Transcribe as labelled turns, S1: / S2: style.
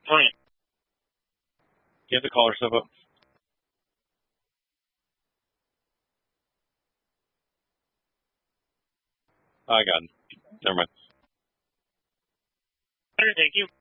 S1: plant.
S2: You have to call herself up. I got it. Never mind.
S1: Thank you.